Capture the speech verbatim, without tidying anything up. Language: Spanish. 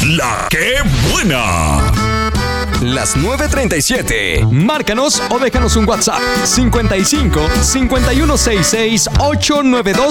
La que buena. Las nueve treinta y siete. Márcanos o déjanos un WhatsApp. cincuenta y cinco, cincuenta y uno sesenta y seis, ochocientos noventa y dos.